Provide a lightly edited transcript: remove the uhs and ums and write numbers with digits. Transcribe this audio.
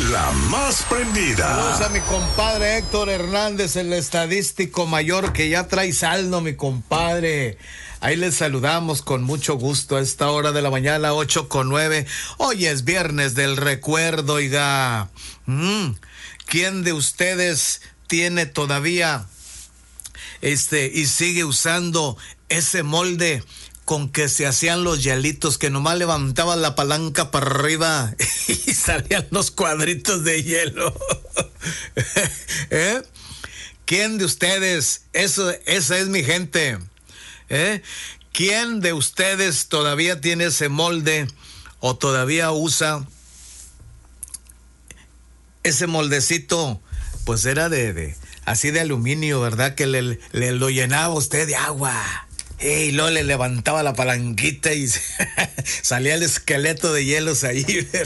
La más prendida. Saludos a mi compadre Héctor Hernández, el estadístico mayor que ya trae saldo, mi compadre. Ahí les saludamos con mucho gusto a esta hora de la mañana, 8:09. Hoy es viernes del recuerdo, oiga. ¿Quién de ustedes tiene todavía y sigue usando ese molde con que se hacían los hielitos, que nomás levantaban la palanca para arriba y salían los cuadritos de hielo? ¿Quién de ustedes? Esa es mi gente. ¿Quién de ustedes todavía tiene ese molde o todavía usa ese moldecito? Pues era así de aluminio, ¿verdad? Que lo llenaba usted de agua. Y luego le levantaba la palanquita y salía el esqueleto de hielos ahí.